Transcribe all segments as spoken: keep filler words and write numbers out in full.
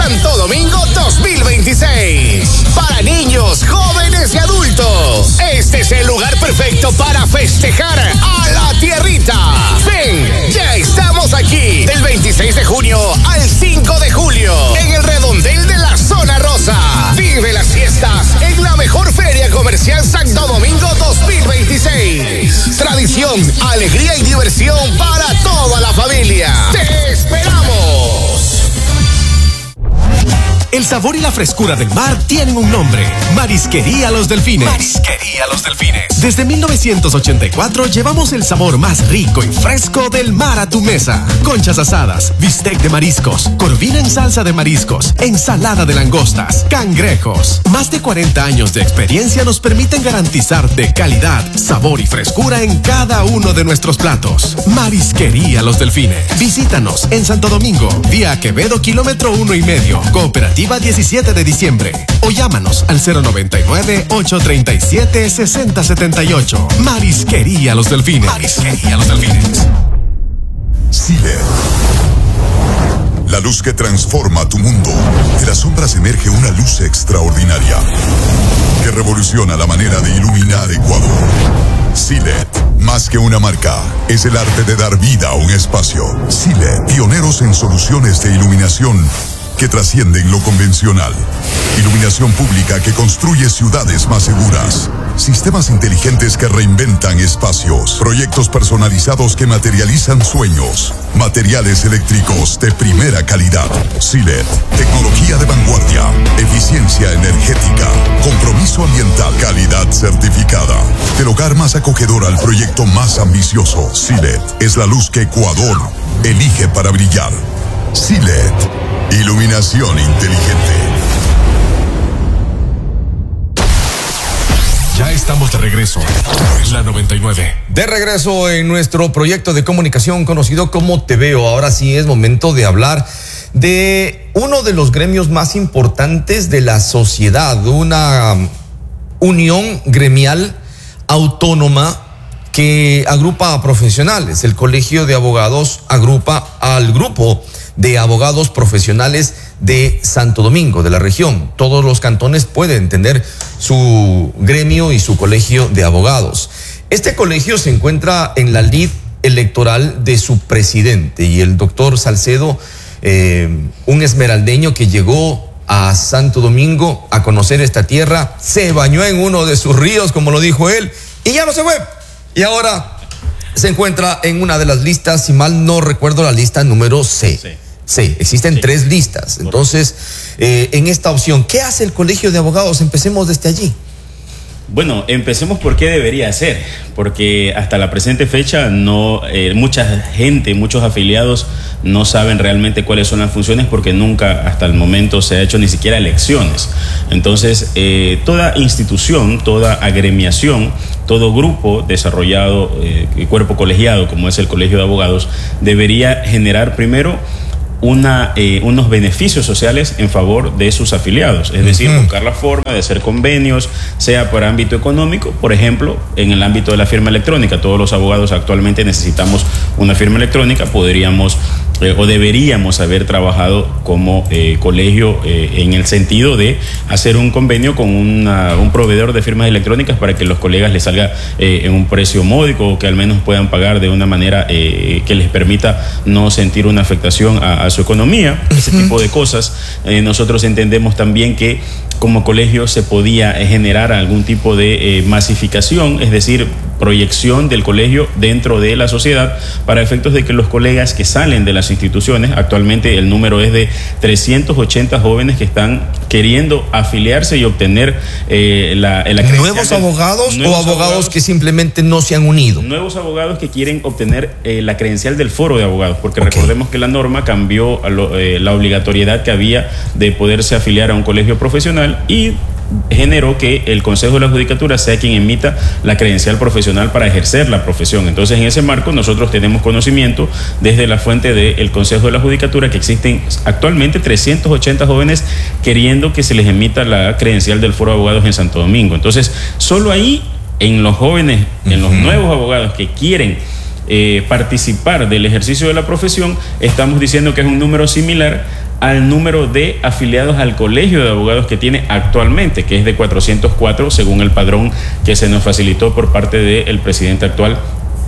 Santo Domingo dos mil veintiséis. Para niños, jóvenes y adultos, este es el lugar perfecto para festejar a la tierrita. Ven, ya estamos aquí del veintiséis de junio al cinco de julio en el redondel de la Zona Rosa. Vive las fiestas en la mejor feria comercial Santo Domingo dos mil veintiséis. Tradición, alegría y diversión para toda la familia. ¡Te esperamos! El sabor y la frescura del mar tienen un nombre: Marisquería Los Delfines. Marisquería Los Delfines. Desde mil novecientos ochenta y cuatro llevamos el sabor más rico y fresco del mar a tu mesa. Conchas asadas, bistec de mariscos, corvina en salsa de mariscos, ensalada de langostas, cangrejos. Más de cuarenta años de experiencia nos permiten garantizarte calidad, sabor y frescura en cada uno de nuestros platos. Marisquería Los Delfines. Visítanos en Santo Domingo, vía Quevedo, kilómetro uno y medio, Cooperativa diecisiete de diciembre, o llámanos al cero noventa y nueve, ocho treinta y siete, sesenta setenta y ocho. Marisquería Los Delfines. Marisquería Los Delfines. Silet. La luz que transforma tu mundo. De las sombras emerge una luz extraordinaria que revoluciona la manera de iluminar Ecuador. Silet, más que una marca, es el arte de dar vida a un espacio. Silet, pioneros en soluciones de iluminación que trascienden lo convencional. Iluminación pública que construye ciudades más seguras. Sistemas inteligentes que reinventan espacios. Proyectos personalizados que materializan sueños. Materiales eléctricos de primera calidad. Silet, tecnología de vanguardia. Eficiencia energética. Compromiso ambiental. Calidad certificada. Del hogar más acogedor al proyecto más ambicioso. Silet es la luz que Ecuador elige para brillar. Silet. Iluminación inteligente. Ya estamos de regreso en la noventa y nueve. De regreso en nuestro proyecto de comunicación conocido como Te Veo. Ahora sí es momento de hablar de uno de los gremios más importantes de la sociedad, una unión gremial autónoma que agrupa a profesionales. El Colegio de Abogados agrupa al grupo de abogados profesionales de Santo Domingo, de la región. Todos los cantones pueden tener su gremio y su colegio de abogados. Este colegio se encuentra en la lid electoral de su presidente, y el doctor Salcedo, eh, un esmeraldeño que llegó a Santo Domingo a conocer esta tierra, se bañó en uno de sus ríos, como lo dijo él, y ya no se fue. Y ahora se encuentra en una de las listas, si mal no recuerdo, la lista número C. Sí. Sí, existen sí. tres listas. Entonces, eh, en esta opción, ¿qué hace el Colegio de Abogados? Empecemos desde allí. Bueno, empecemos por qué debería ser, porque hasta la presente fecha no, eh, mucha gente, muchos afiliados no saben realmente cuáles son las funciones, porque nunca hasta el momento se ha hecho ni siquiera elecciones. Entonces, eh, toda institución, toda agremiación, todo grupo desarrollado, eh, cuerpo colegiado como es el Colegio de Abogados, debería generar primero Una, eh, unos beneficios sociales en favor de sus afiliados, es decir, uh-huh. buscar la forma de hacer convenios, sea por ámbito económico, por ejemplo, en el ámbito de la firma electrónica. Todos los abogados actualmente necesitamos una firma electrónica. Podríamos eh, o deberíamos haber trabajado como eh, colegio eh, en el sentido de hacer un convenio con una, un proveedor de firmas electrónicas para que los colegas les salga eh, en un precio módico, o que al menos puedan pagar de una manera eh, que les permita no sentir una afectación a, a su economía, ese uh-huh. tipo de cosas. Eh, nosotros entendemos también que como colegio se podía generar algún tipo de eh, masificación, es decir, proyección del colegio dentro de la sociedad, para efectos de que los colegas que salen de las instituciones, actualmente el número es de trescientos ochenta jóvenes que están queriendo afiliarse y obtener eh, la, la ¿Nuevos del, abogados nuevos o abogados, abogados que simplemente no se han unido? Nuevos abogados que quieren obtener eh, la credencial del foro de abogados, porque okay. recordemos que la norma cambió a lo, eh, la obligatoriedad que había de poderse afiliar a un colegio profesional, y generó que el Consejo de la Judicatura sea quien emita la credencial profesional para ejercer la profesión. Entonces, en ese marco, nosotros tenemos conocimiento desde la fuente del Consejo de la Judicatura que existen actualmente trescientos ochenta jóvenes queriendo que se les emita la credencial del foro de abogados en Santo Domingo. Entonces, solo ahí, en los jóvenes, uh-huh. en los nuevos abogados que quieren eh, participar del ejercicio de la profesión, estamos diciendo que es un número similar al número de afiliados al colegio de abogados que tiene actualmente, que es de cuatrocientos cuatro según el padrón que se nos facilitó por parte del presidente actual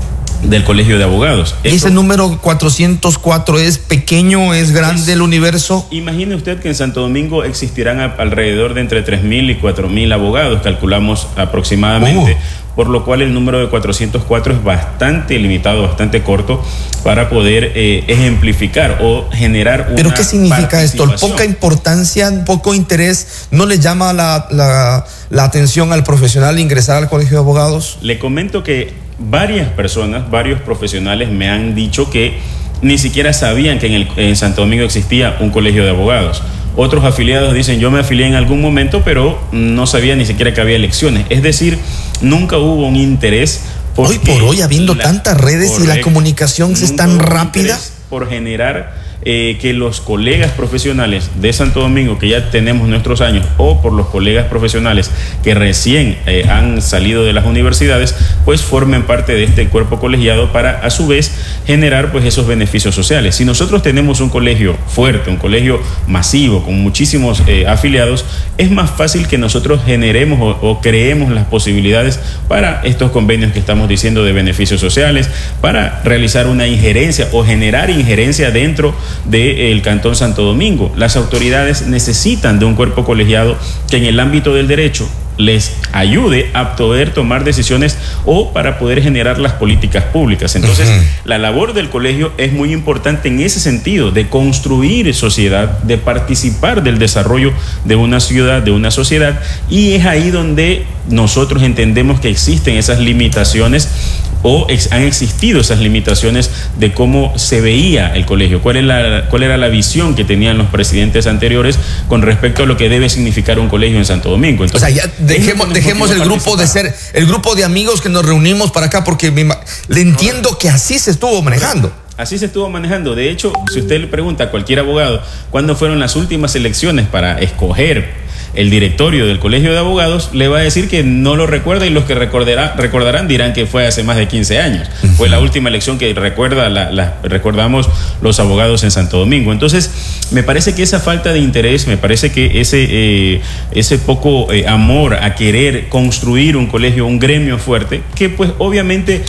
del colegio de abogados. ¿Y ese número cuatrocientos cuatro es pequeño, es grande, es, el universo? Imagine usted que en Santo Domingo existirán a, alrededor de entre tres mil y cuatro mil abogados, calculamos aproximadamente. Uh. Por lo cual el número de cuatrocientos cuatro es bastante limitado, bastante corto para poder eh, ejemplificar o generar una ¿Pero qué significa esto? ¿Poca importancia, poco interés? ¿No le llama la, la, la atención al profesional ingresar al colegio de abogados? Le comento que varias personas, varios profesionales me han dicho que ni siquiera sabían que en, el, en Santo Domingo existía un colegio de abogados. Otros afiliados dicen, yo me afilié en algún momento, pero no sabía ni siquiera que había elecciones. Es decir, nunca hubo un interés. Hoy por hoy, habiendo la, tantas redes correcto, y la comunicación es tan rápida. Por generar eh, que los colegas profesionales de Santo Domingo, que ya tenemos nuestros años, o por los colegas profesionales que recién eh, han salido de las universidades, pues formen parte de este cuerpo colegiado para a su vez generar pues esos beneficios sociales. Si nosotros tenemos un colegio fuerte, un colegio masivo, con muchísimos eh, afiliados, es más fácil que nosotros generemos o, o creemos las posibilidades para estos convenios que estamos diciendo de beneficios sociales, para realizar una injerencia o generar injerencia dentro del Cantón Santo Domingo. Las autoridades necesitan de un cuerpo colegiado que en el ámbito del derecho les ayude a poder tomar decisiones o para poder generar las políticas públicas. Entonces, uh-huh. la labor del colegio es muy importante en ese sentido, de construir sociedad, de participar del desarrollo de una ciudad, de una sociedad, y es ahí donde nosotros entendemos que existen esas limitaciones o ex, han existido esas limitaciones de cómo se veía el colegio, cuál, es la, cuál era la visión que tenían los presidentes anteriores con respecto a lo que debe significar un colegio en Santo Domingo. Entonces, o sea, ya dejemos, dejemos el grupo de ser, el grupo de amigos que nos reunimos para acá, porque me, le entiendo que así se estuvo manejando. Así se estuvo manejando. De hecho, si usted le pregunta a cualquier abogado cuándo fueron las últimas elecciones para escoger el directorio del colegio de abogados, le va a decir que no lo recuerda, y los que recordará, recordarán dirán que fue hace más de quince años. Uh-huh. Fue la última elección que recuerda la, la, recordamos los abogados en Santo Domingo. Entonces, me parece que esa falta de interés, me parece que ese, eh, ese poco eh, amor a querer construir un colegio, un gremio fuerte, que pues obviamente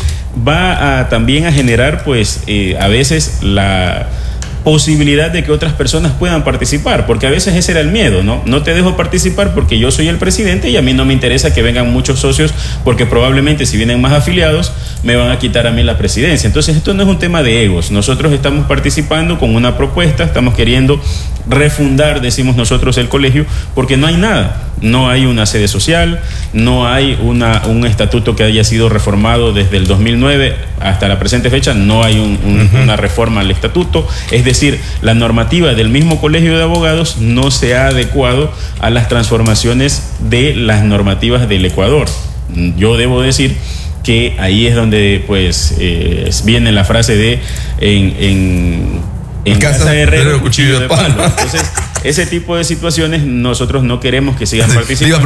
va a, también a generar pues eh, a veces la posibilidad de que otras personas puedan participar, porque a veces ese era el miedo, ¿no? No te dejo participar porque yo soy el presidente y a mí no me interesa que vengan muchos socios, porque probablemente si vienen más afiliados me van a quitar a mí la presidencia. Entonces esto no es un tema de egos. Nosotros estamos participando con una propuesta, estamos queriendo refundar, decimos nosotros, el colegio, porque no hay nada. No hay una sede social, no hay una, un estatuto que haya sido reformado desde el dos mil nueve hasta la presente fecha, no hay un, un, uh-huh. una reforma al estatuto. Es decir, la normativa del mismo colegio de abogados no se ha adecuado a las transformaciones de las normativas del Ecuador. Yo debo decir que ahí es donde pues eh, viene la frase de en, en en casa, casa de herrero, cuchillo de palo. Entonces, ese tipo de situaciones nosotros no queremos que sigan participando.